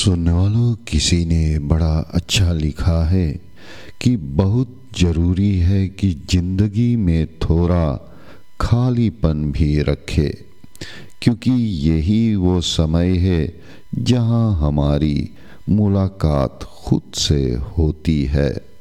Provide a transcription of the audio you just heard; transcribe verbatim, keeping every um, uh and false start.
सुनने वालों, किसी ने बड़ा अच्छा लिखा है कि बहुत ज़रूरी है कि ज़िंदगी में थोड़ा खालीपन भी रखे, क्योंकि यही वो समय है जहां हमारी मुलाकात खुद से होती है।